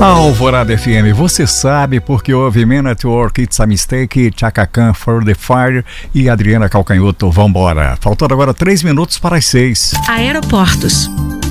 Alvorada FM, você sabe porque houve Man at Work, It's a Mistake, Chaka Khan, For the Fire e Adriana Calcanhoto. Vambora. Faltando agora 3 minutos para as 6. Aeroportos.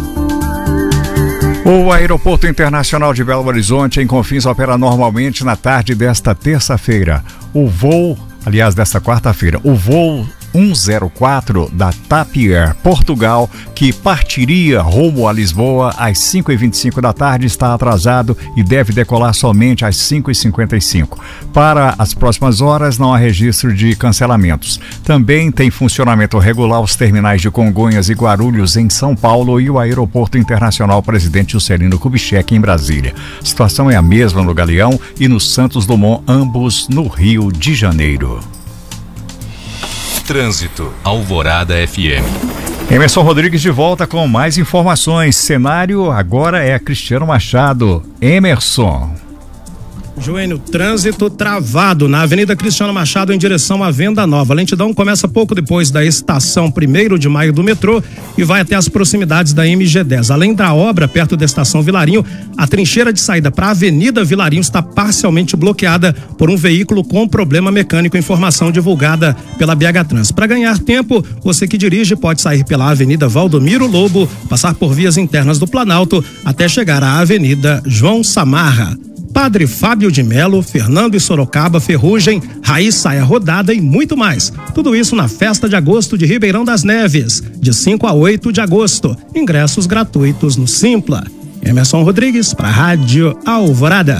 O Aeroporto Internacional de Belo Horizonte, em Confins, opera normalmente na tarde desta terça-feira. Desta quarta-feira, o voo 104 da TAP Air Portugal, que partiria rumo a Lisboa às 5h25 da tarde, está atrasado e deve decolar somente às 5h55. Para as próximas horas, não há registro de cancelamentos. Também tem funcionamento regular os terminais de Congonhas e Guarulhos, em São Paulo, e o Aeroporto Internacional Presidente Juscelino Kubitschek, em Brasília. A situação é a mesma no Galeão e no Santos Dumont, ambos no Rio de Janeiro. Trânsito, Alvorada FM. Emerson Rodrigues de volta com mais informações. Cenário agora é Cristiano Machado. Emerson. Joênio, trânsito travado na Avenida Cristiano Machado em direção à Venda Nova. A lentidão começa pouco depois da estação 1º de Maio do metrô e vai até as proximidades da MG10. Além da obra perto da estação Vilarinho, a trincheira de saída para a Avenida Vilarinho está parcialmente bloqueada por um veículo com problema mecânico, informação divulgada pela BH Trans. Para ganhar tempo, você que dirige pode sair pela Avenida Valdomiro Lobo, passar por vias internas do Planalto até chegar à Avenida João Samarra. Padre Fábio de Melo, Fernando e Sorocaba, Ferrugem, Raiz Saia Rodada e muito mais. Tudo isso na Festa de Agosto de Ribeirão das Neves, de 5 a 8 de agosto. Ingressos gratuitos no Simpla. Emerson Rodrigues para a Rádio Alvorada.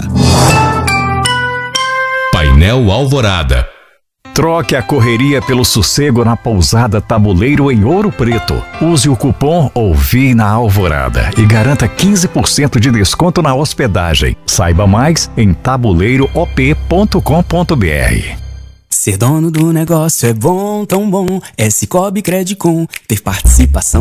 Painel Alvorada. Troque a correria pelo sossego na Pousada Tabuleiro em Ouro Preto. Use o cupom OUVI na Alvorada e garanta 15% de desconto na hospedagem. Saiba mais em tabuleiroop.com.br. Ser dono do negócio é bom, tão bom. É Cicobi Credicom. Ter participação